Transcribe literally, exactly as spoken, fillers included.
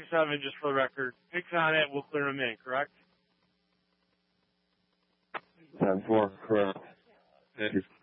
or seven, just for the record. Picks on it, we'll clear them in, correct? ten four, correct. Okay.